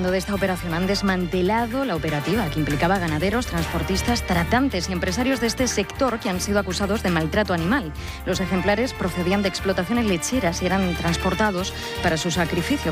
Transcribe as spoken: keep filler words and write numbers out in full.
hablando de esta operación. Han desmantelado la operativa que implicaba ganaderos, transportistas, tratantes y empresarios de este sector que han sido acusados de maltrato animal. Los ejemplares procedían de explotaciones lecheras y eran transportados para su sacrificio.